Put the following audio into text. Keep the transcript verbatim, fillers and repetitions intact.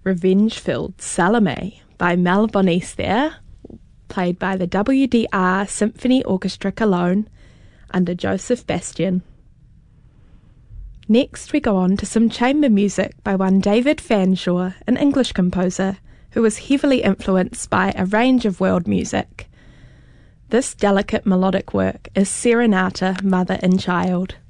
Revenge-Filled Salome by Mel Bonis there, played by the W D R Symphony Orchestra Cologne under Joseph Bastian. Next we go on to some chamber music by one David Fanshawe, an English composer who was heavily influenced by a range of world music. This delicate melodic work is Serenata, Mother and Child.